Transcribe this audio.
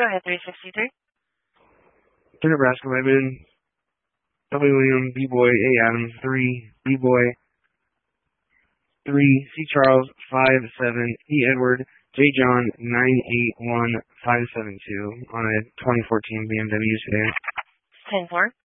Go ahead, 363. To Nebraska, Lebanon. W. William, B. Boy, A. Adams, 3, B. Boy, 3, C. Charles, 5, 7, E. Edward, J. John, 981 572 on a 2014 BMW sedan. 10-4.